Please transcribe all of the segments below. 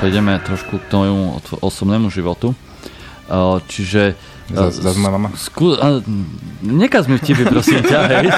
prejdeme trošku k tomu osobnému životu. Čiže... Zas moja mama? Nekaz mi vtipy, prosím ťa, hej.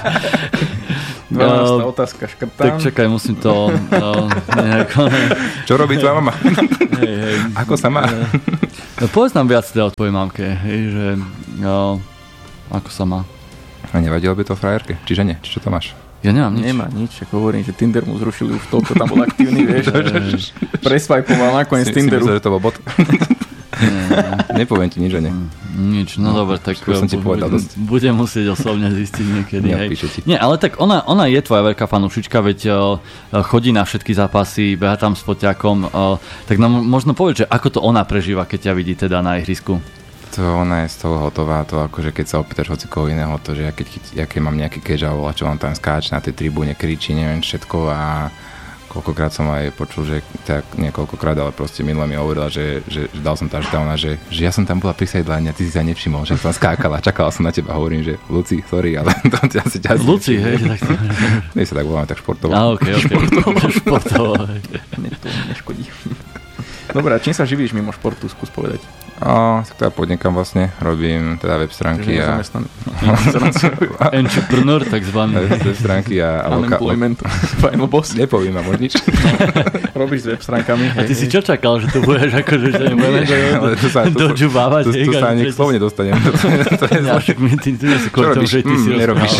12. otázka, škrtám. Tak čakaj, musím to nejako... Čo robí tvoja mama? Hej. Ako sa má? No, povedz nám viac teda o tvojej mamke, hej, že ako sa má. A nevadilo by to frajerke? Čiže nie? Či čo to máš? Ja nemám nič. Nemá nič, ako hovorím, že Tinder mu zrušili už toľko, tam bol aktívny, vieš. Preswipoval nakoniec Tinderu. Myslel, že to bol bot. Nepoviem ti nič, že nie. Nič, no dobre, tak som ti povedal dosť. budem musieť osobne zistiť niekedy. Ti. Nie, ale tak ona je tvoja veľká fanúšička, veď chodí na všetky zápasy, beha tam s foťákom, tak nám možno povedať, že ako to ona prežíva, keď ťa vidí teda na ihrisku. To ona je z toho hotová, to akože keď sa opýtaš hocikoho iného, to že ja keď mám nejaký catch a volá, čo on tam skáč na tej tribúne, kričí, neviem všetko a koľkokrát som aj počul, že tak niekoľkokrát, ale proste minule mi hovorila, že dal som touchdowna, že ja som tam bola pri sideline a ty si sa nevšimol, že som skákala, čakala som na teba, hovorím, že Luci, sorry, ale to asi ťa... Luci, hej, tak to... Nie sa tak voláme, tak športovo. Okay. Športovo. To neškodí. Dobre, a čím sa živíš mimo športu, skús povedať. Tak teda podnikám vlastne, robím teda web stránky a... Entrepreneur, takzvaný. Web stránky a... Unemployment, final boss. Nepoviem vám nič. Robíš s web stránkami. A ty si čo čakal, že to budeš akože, že nebudeme dožubávať? Tu sa ani k slovu nedostanem. Ty si kvôli tomu, že ty si nerobíš.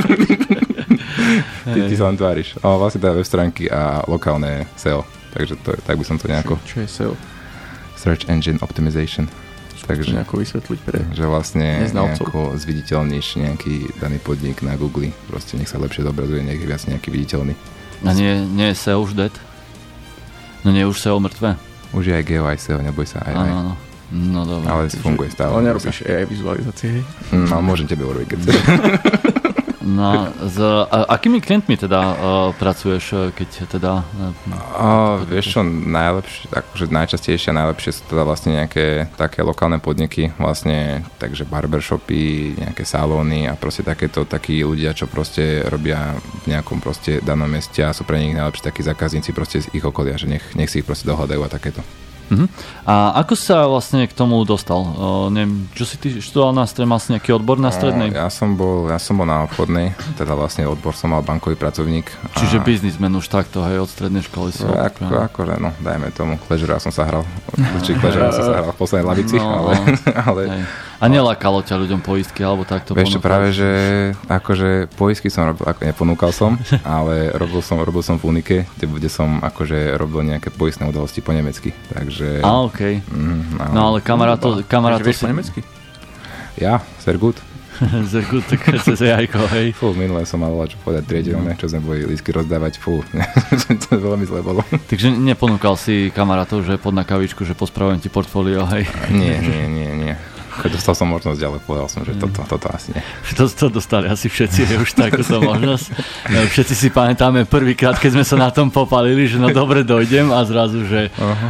Ty sa len tváriš. Vlastne teda web stránky a lokálne SEO. Takže tak by som to nejako... Čo je SEO? Search Engine Optimization. Takže nejako vysvetliť pre... Že vlastne neznalcov. nejako zviditeľníš nejaký daný podnik na Google. Proste nech sa lepšie zobrazuje, nech je viac nejaký viditeľný. A nie je SEO už dead? No nie je už SEO mŕtve? Už je aj Geo, aj SEO, neboj sa. Aj. Áno. No dobre. Ale funguje stále. Ale nerobíš AI vizualizácie, hej? No, môžem tebe urobiť, keď chceš. No, akými klientmi teda pracuješ, keď teda... Vieš čo, najlepšie, akože najčastejšie a najlepšie sú teda vlastne nejaké také lokálne podniky, vlastne takže barbershopy, nejaké salóny a proste takéto takí ľudia, čo proste robia v nejakom proste danom meste a sú pre nich najlepší takí zákazníci proste z ich okolia, že nech si ich proste dohľadajú a takéto. Uh-huh. A ako sa vlastne k tomu dostal? Neviem, čo si ty študoval na strednej, mal si nejaký odbor na strednej? Ja som bol na obchodnej, teda vlastne odbor som mal bankový pracovník. Čiže biznismen už takto, hej, od strednej školy si akože, no, dajme tomu, Clashera som sa hral, v poslednej lavici, ale a nelákalo ťa ľuďom poistky, alebo takto? Vieš čo, práve, že akože poistky som robil, ako neponúkal som, ale robil som v Unike, kde som akože robil nejaké poistné udalosti po nemecky, takže... okej. No ale kamarát to si... po nemecky? Ja, sehr gut. Sehr gut, tak cez jajko, hej. Minule som mal čo povedať triedelné, čo sme boli lístky rozdávať, to veľmi zle bolo. Takže neponúkal si kamarátov, že pod na kavičku, že pospravujem ti portfólio, hej? Nie. Dostal som možnosť, ale povedal som, že toto asi nie. To dostali asi všetci, už takúto možnosť. Všetci si pamätáme prvýkrát, keď sme sa na tom popalili, že no dobre dojdem a zrazu, že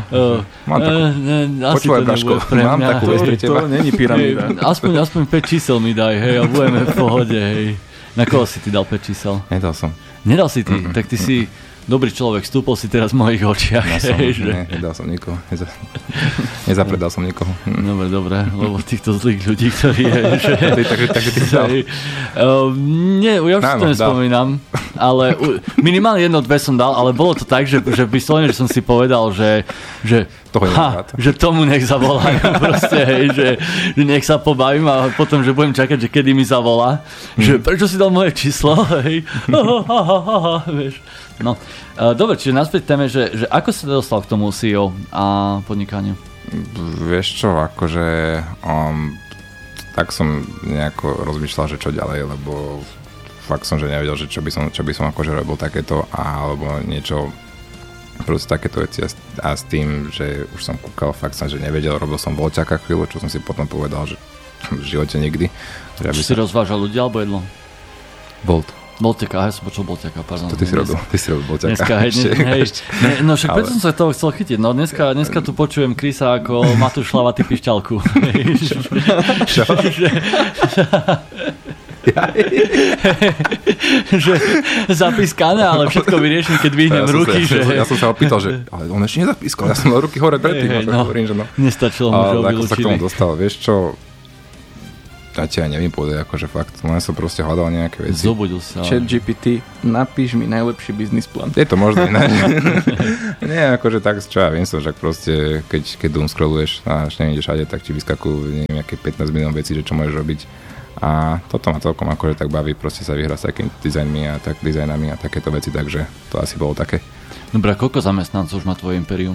asi to nebude pre mňa. Mám takú vec pre teba. To není pyramída. Aspoň 5 čísel mi daj, hej, a budeme v pohode, hej. Na koho si ty dal 5 čísel? Nedal som. Nedal si ty? Tak ty si... Dobrý človek, stúpol si teraz v mojich očiach. Nedal som nikoho. Nezapredal som nikoho. Dobre, lebo týchto zlých ľudí, ktorí je, že... Takže ty dal. Nie, ja už si to nespomínam, ale minimálne 1-2 som dal, ale bolo to tak, že vyslovene, že som si povedal, že tomu nech zavolajú proste, hej, že nech sa pobavím a potom, že budem čakať, že kedy mi zavolá, že prečo si dal moje číslo, hej, vieš. No, dobre, čiže naspäť téme, že ako sa dostal k tomu CEO a podnikaniu? Vieš čo, akože tak som nejako rozmýšľal, že čo ďalej, lebo fakt som, že nevedel, že čo by som akože robil takéto, alebo niečo proste takéto veci a s tým, že už som kúkal, fakt som, že nevedel, robil som voľťaka chvíľu, čo som si potom povedal, že v živote nikdy. Či si rozvážal ľudia alebo jedlo? Bolťaka, ja som počul Bolťaka, pardon. To ty si robil Bolťaka. Dneska, no však preto som sa toho chcel chytiť, no dneska tu počujem Krisa ako Matúš Hlavatý pišťalku. Že zapískané, ale všetko vyrieším, keď vyhnem ruky. Ja som sa opýtal, že ale on ešte nezapískal, ja som mal ruky hore predtým. Nestačilo mu, že ho vylúčili. Ako sa k tomu dostal, vieš čo, ja ti aj neviem povedať, akože fakt, len som proste hľadal nejaké veci. Zobudil sa. ChatGPT, napíš mi najlepší biznis plán. Je to možné, ne? Nie, akože tak, čo ja viem som, že proste, keď doom scrolluješ a nevidíš všade, tak ti vyskakujú neviem, nejaké 15 milión vecí, že čo môžeš robiť. A toto ma celkom akože tak baví, proste sa vyhrať s takými dizajnami a takéto veci, takže to asi bolo také. Dobre, koľko zamestnancov už má tvoje imperium?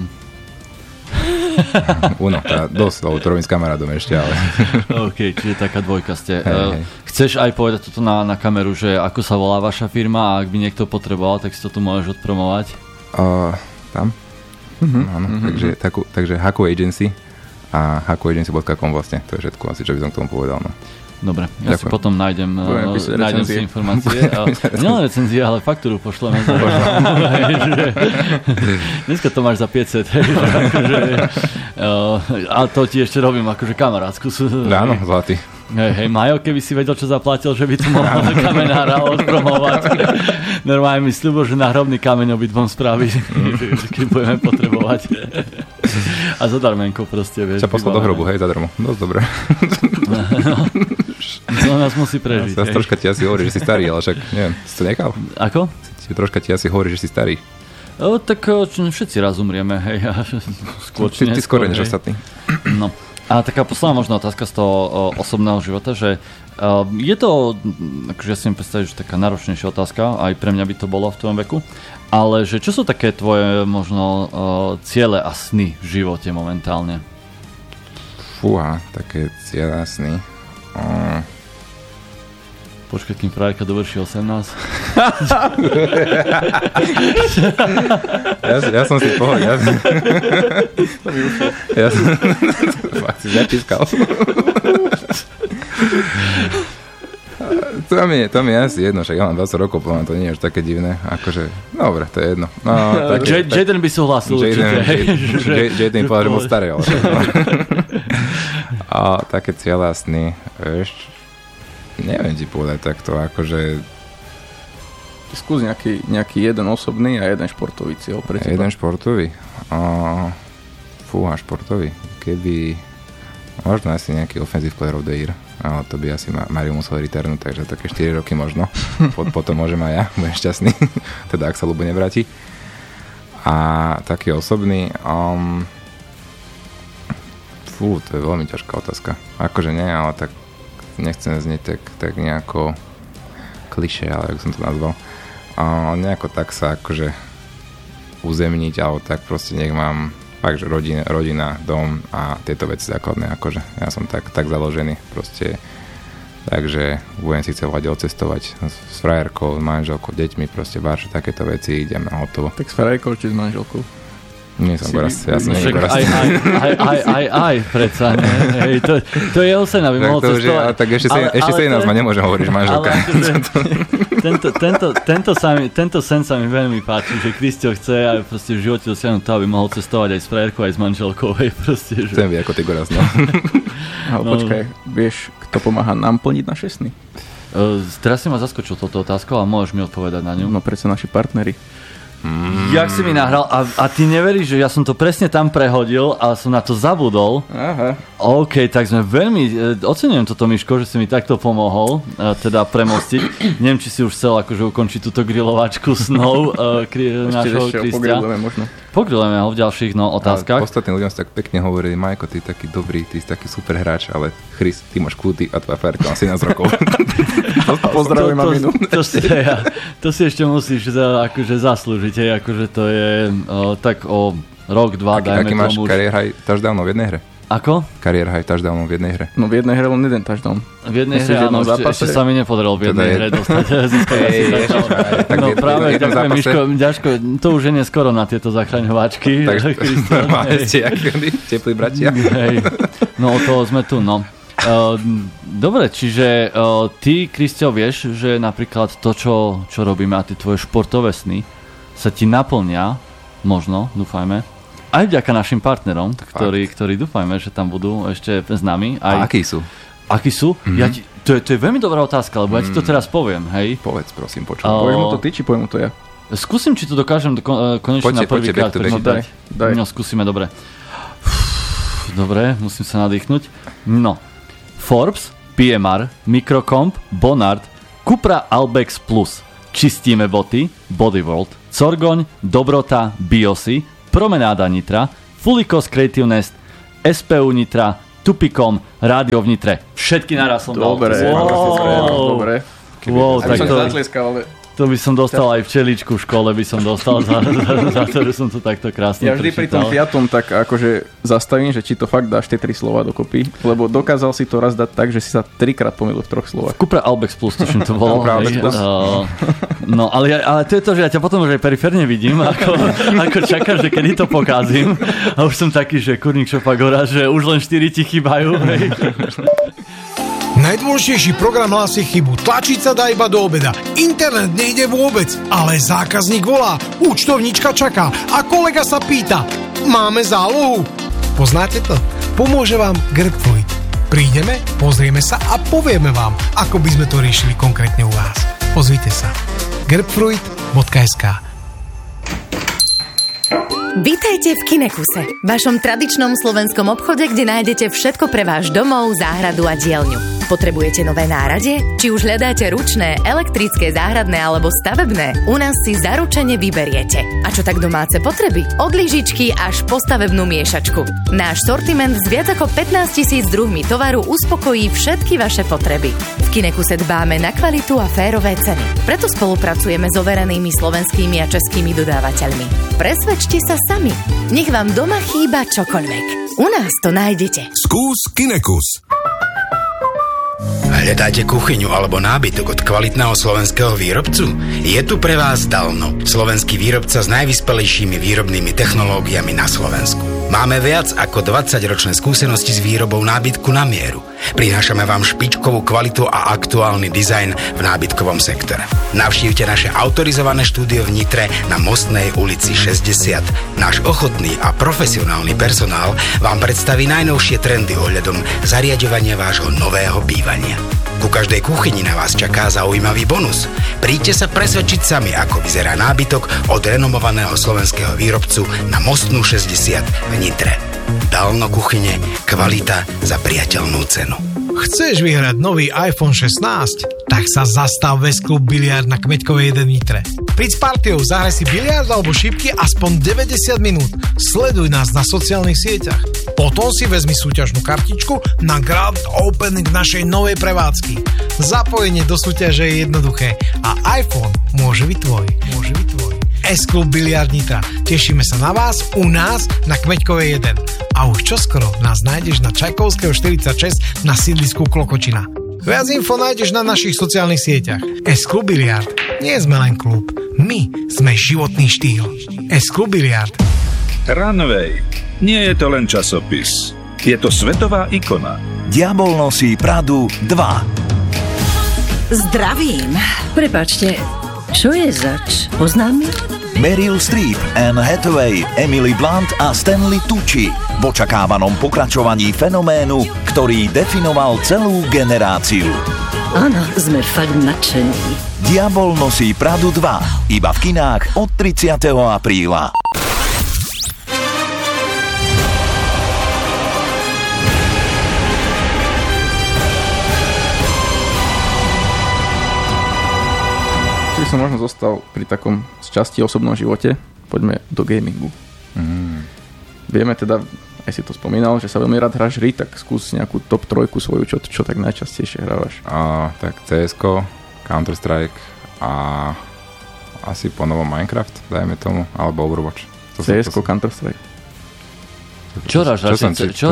Uno, dosť, lebo to robím s kamarátom ešte, ale... OK, čiže taká dvojka ste. Chceš aj povedať toto na kameru, že ako sa volá vaša firma a ak by niekto potreboval, tak si to tu môžeš odpromovať? Tam? Áno, takže Haku Agency a hakuagency.com vlastne, to je všetko asi, čo by som k tomu povedal, no. Dobre, ja si potom nájdem si informácie. Nielen recenzie, ale faktúru pošleme. Dneska to máš za 500. A to ti ešte robím akože kamarátsku. Áno, zlatý. Hej, Majo, keby si vedel, čo zaplatil, že by tu mohol kamenára odpromovať. Normálne mi sľubil, že nahrobný kameň obidvom spraví, keď budeme potrebovať. A zadarmenko proste, vieš. Čo poslal do hrobu, hej, zadarmo. Dosť dobre. To nás musí prežiť. Ja troška ti asi hovorí, že si starý, ale však, neviem, si to nechal? Ako? Troška ti asi hovorí, že si starý. Tak všetci raz umrieme, hej. Ty skôr než ostatní. No. A taká posledná možná otázka z toho osobného života, že je to, akože ja si mi predstaviť, že taká náročnejšia otázka, aj pre mňa by to bolo v tvojom veku, ale že čo sú také tvoje možno ciele a sny v živote momentálne? Fúha, také ciele a sny. Počkaj, kým frajerka dovrší 18. Ja som si povedal. Ja som fakt si zapískal. To mi je asi jedno, však ja mám 20 rokov, poviem, to nie je až také divné. Akože, dobre, to je jedno. No, Jaden by súhlasil určite. Jaden povedal, že bol starý, ale... A také cieľa sny, vieš, neviem ti povedať takto, akože... Skús nejaký jeden osobný a jeden športový cieľ pre teba. Jeden športový? Fúha, športový. Keby... Možno asi nejaký offensive player of the year, ale to by asi Mario musel returnúť, takže také 4 roky možno. Potom môžem aj ja, budem šťastný. Teda ak sa ľubo nevráti. A taký osobný... Fú, to je veľmi ťažká otázka. Akože nie, ale tak nechcem znieť tak nejako klišé, ale ako som to nazval. Nejako tak sa akože uzemniť, alebo tak proste nech mám fakt, že rodina, dom a tieto veci základné. Akože ja som tak založený proste. Takže budem si chcel odcestovať s frajerkou, s manželkou, deťmi, proste barše takéto veci, idem na hotovo. Tak s frajerkou či s manželkou? Nie som gorast, ja som nie gorast. Aj, predsa, ne? To je Olsen, aby mohol cestovať. Tak ešte 17 ma nemôžem hovoriť, manželka. Tento sen sa mi veľmi páči, že Krisťo chce aj proste v živote dosiahnuť to, aby mohol cestovať aj s frajerkou, aj s manželkou. Proste, že... Chcem byť ako ty gorast, no. Ale počkaj, vieš, kto pomáha nám plniť naše sny? Teraz si ma zaskočil touto otázkou a môžeš mi odpovedať na ňu. No predsa naši partneri. Jak si mi nahral a ty neveríš, že ja som to presne tam prehodil a som na to zabudol. Aha. OK, tak sme veľmi oceňujem toto, Miško, že si mi takto pomohol teda premostiť. Neviem, či si už chcel akože ukončiť túto grilovačku snov našho Kristia. Pogrilujeme ho v ďalších otázkach. Ostatným ľuďom si tak pekne hovorili, Majko, ty taký dobrý, ty si taký super hráč, ale Chris, ty máš kľúty a tvoja frajerka má 17 rokov. Pozdravujem maminu. To si ešte musíš akože zaslúžiť, akože to je tak o rok, dva, dajme tomu. Aký máš kariér high touchdownov v jednej hre? Ako? Kariér high touchdownov v jednej hre. No v jednej hre len jeden touchdown. V jednej hre, áno, ešte sa mi nepodarilo v jednej hre dostať. No práve, ďakujem Miško, ďažko, to už je neskoro na tieto zachraňováčky. Máte ste akí teplí bratia. No o toho sme tu, no. Dobre, čiže ty, Krisťo, vieš, že napríklad to, čo robíme a tie tvoje športové sny sa ti naplnia, možno, dúfajme, aj vďaka našim partnerom, ktorí dúfajme, že tam budú ešte s nami. A akí sú? Akí sú? To je veľmi dobrá otázka, lebo ja ti to teraz poviem, hej? Povedz, prosím, počujem. Povieš mu to ty, či poviem mu to ja? Skúsim, či to dokážem konečne na prvýkrát prečítať. Daj. No, skúsime, dobre. Dobre, musím sa nadýchnuť. No. Forbes, PMR, Microcomp, Bonard, Cupra Albex Plus, Čistíme boty, Bodyworld, Corgoň, Dobrota, Biosy, Promenáda Nitra, Fulikos Creative Nest, SPU Nitra, Tupicom, Rádio v Nitre. Všetky naraz som dal. Dobre. Wow, tak to by som dostal aj včeličku v škole, by som dostal za to, že som to takto krásne Ja vždy prečítal. pri tom Fiatom tak akože zastavím, že či to fakt dáš tie 3 slova dokopy, lebo dokázal si to raz dať tak, že si sa 3-krát pomýlil v 3 slovách. Cupra Albex Plus, tuším to bolo. No, ale to je to, že ja ťa potom už aj periférne vidím, ako čakáš, že kedy to pokazím. A už som taký, že kurník šopa gora, že už len 4 ti chýbajú. Najdôležitejší program hlási chybu. Tlačica dá iba do obeda. Internet nejde vôbec, ale zákazník volá, účtovníčka čaká a kolega sa pýta, máme zálohu? Poznáte to? Pomôže vám Grapefruit. Prídeme, pozrieme sa a povieme vám, ako by sme to riešili konkrétne u vás. Pozrite sa. grapefruit.sk. Vítajte v Kinekuse, vašom tradičnom slovenskom obchode, kde nájdete všetko pre váš domov, záhradu a dielňu. Potrebujete nové náradie? Či už hľadáte ručné, elektrické, záhradné alebo stavebné? U nás si zaručene vyberiete. A čo tak domáce potreby? Od lyžičky až po stavebnú miešačku. Náš sortiment s viac ako 15 000 druhmi tovaru uspokojí všetky vaše potreby. V Kinekuse dbáme na kvalitu a férové ceny. Preto spolupracujeme s overenými slovenskými a českými dodávateľmi. Presvedčte sa sami. Nech vám doma chýba čokoľvek. U nás to nájdete. Skús Kinekus. Hľadáte kuchyňu alebo nábytok od kvalitného slovenského výrobcu? Je tu pre vás Dalno, slovenský výrobca s najvyspelejšími výrobnými technológiami na Slovensku. Máme viac ako 20-ročné skúsenosti s výrobou nábytku na mieru. Prinášame vám špičkovú kvalitu a aktuálny dizajn v nábytkovom sektore. Navštívte naše autorizované štúdio v Nitre na Mostnej ulici 60. Náš ochotný a profesionálny personál vám predstaví najnovšie trendy ohľadom zariaďovania vášho nového bývania. Ku každej kuchyni na vás čaká zaujímavý bonus. Príďte sa presvedčiť sami, ako vyzerá nábytok od renomovaného slovenského výrobcu na Mostnú 60 v Nitre. Dalno kuchyne, kvalita za priateľnú cenu. Chceš vyhrať nový iPhone 16? Tak sa zastav v S-Klub Biliard na Kmeďkovej 1 Nitre. Príď s partiou, zahraj si biliard alebo šipky aspoň 90 minút. Sleduj nás na sociálnych sieťach. Potom si vezmi súťažnú kartičku na Grand Opening našej novej prevádzky. Zapojenie do súťaže je jednoduché a iPhone môže byť tvoj. S-Klub Biliard Nitra. Tešíme sa na vás u nás na Kmeďkovej 1. A už čoskoro nás nájdeš na Čajkovského 46 na sídlisku Klokočina. Viac info nájdeš na našich sociálnych sieťach. S-Klub Biliard. Nie sme len klub. My sme životný štýl. S-Klub Biliard. Runway. Nie je to len časopis. Je to svetová ikona. Diabol nosí Pradu 2. Zdravím. Prepáčte, čo je zač? Oznámi? Meryl Streep, Anne Hathaway, Emily Blunt a Stanley Tucci v očakávanom pokračovaní fenoménu, ktorý definoval celú generáciu. Áno, sme fakt nadšení. Diabol nosí Pradu 2, iba v kinách od 30. apríla. Čiže som možno zostal pri takom z časti osobnom živote. Poďme do gamingu. Vieme teda, aj si to spomínal, že sa veľmi rád hráš hry, tak skús nejakú top 3 svoju, čo tak najčastejšie hrávaš. Tak CS-ko, Counter-Strike a asi po novom Minecraft, dajme tomu, alebo Overwatch. CS-ko, Counter-Strike. Čo hráš radšej? Čo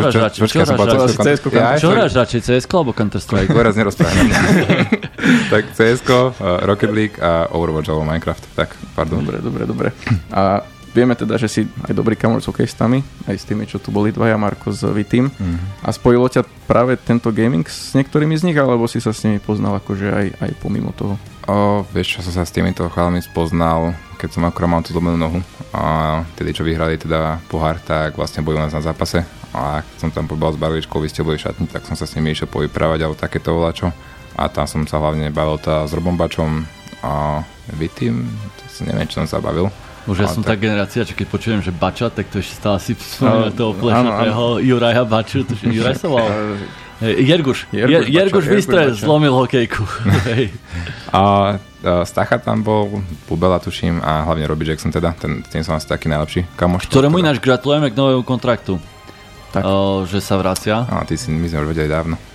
hráš radšej? CS-ko alebo Counter-Strike? Teraz nerozprávame. Tak CS-ko, Rocket League a Overwatch alebo Minecraft. Tak, pardon. Dobre. A vieme teda, že si aj dobrý kamoš s hokejistami, aj s tými, čo tu boli dvaja, Marko s Vitým. A spojilo ťa práve tento gaming s niektorými z nich, alebo si sa s nimi poznal akože aj pomimo toho? Vieš, čo som sa s týmito chalami spoznal, keď som akorát mal tú zlomenú nohu. A tedy, čo vyhrali teda pohár, tak vlastne boli u nás na zápase A keď som tam pobal s Barličkou, vy ste boli šatní, tak som sa s nimi išiel povyprávať alebo takéto volačo. A tam som sa hlavne bavil s Robom a Vitým, neviem, čo som sa bavil. Už ja som tá generácia, čo keď počujem, že Bača, tak to ešte stále si spomínam toho plešatého Juraja Baču, to Juraj sa volal. Jerguš Vystre zlomil hokejku. A Stacha tam bol, Pubela tuším a hlavne Robbie Jackson teda, tým som asi taký najlepší kamoš. Ktorému ináč gratulujeme k novému kontraktu, že sa vracia. My sme už vedeli dávno.